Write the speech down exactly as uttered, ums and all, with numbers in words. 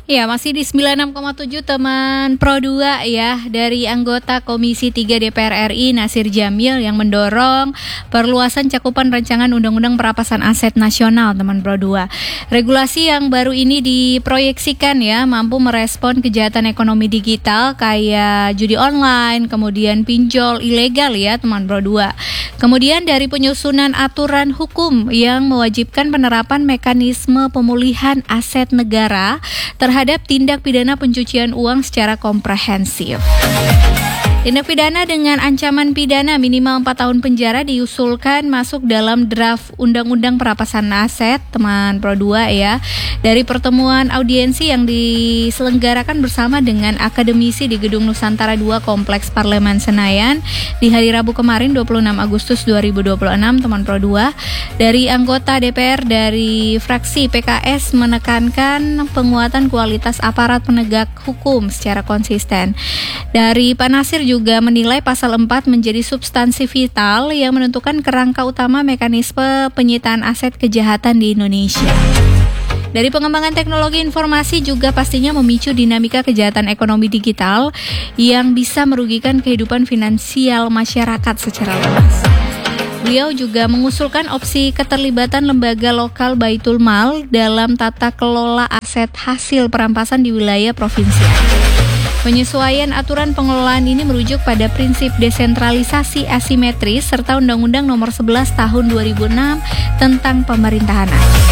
Ya, masih di sembilan puluh enam koma tujuh teman Pro dua ya, dari anggota Komisi tiga D P R R I Nasir Jamil yang mendorong perluasan cakupan rancangan Undang-Undang Perampasan Aset Nasional teman Pro dua. Regulasi yang baru ini diproyeksikan ya mampu merespon kejahatan ekonomi digital kayak judi online, kemudian pinjol ilegal ya teman Pro dua. Kemudian dari penyusunan aturan hukum yang mewajibkan penerapan mekanisme pemulihan aset negara terhadap tindak pidana pencucian uang secara komprehensif. Tindak pidana dengan ancaman pidana minimal empat tahun penjara diusulkan masuk dalam draft Undang-Undang Perampasan Aset teman Pro dua ya. Dari pertemuan audiensi yang diselenggarakan bersama dengan akademisi di Gedung Nusantara dua Kompleks Parlemen Senayan di hari Rabu kemarin dua puluh enam Agustus dua ribu dua puluh enam teman Pro dua, dari anggota D P R dari fraksi P K S menekankan penguatan kualitas aparat penegak hukum secara konsisten. Dari Pak Nasir juga menilai pasal empat menjadi substansi vital yang menentukan kerangka utama mekanisme penyitaan aset kejahatan di Indonesia. Dari pengembangan teknologi informasi juga pastinya memicu dinamika kejahatan ekonomi digital yang bisa merugikan kehidupan finansial masyarakat secara luas. Beliau juga mengusulkan opsi keterlibatan lembaga lokal Baitul Mal dalam tata kelola aset hasil perampasan di wilayah provinsi. Penyesuaian aturan pengelolaan ini merujuk pada prinsip desentralisasi asimetris serta Undang-Undang Nomor sebelas Tahun dua ribu enam tentang pemerintahan.